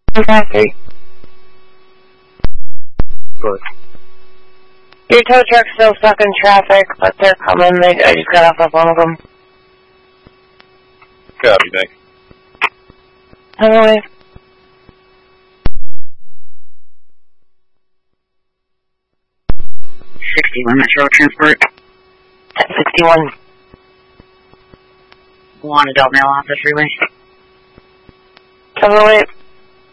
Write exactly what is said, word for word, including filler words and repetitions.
Factory. Good. Your tow truck's still stuck in traffic, but they're coming. They, I just got off the phone with them. Copy, thanks. Hello. sixty-one Metro Transport. sixty-one. One adult male off the freeway. Hello.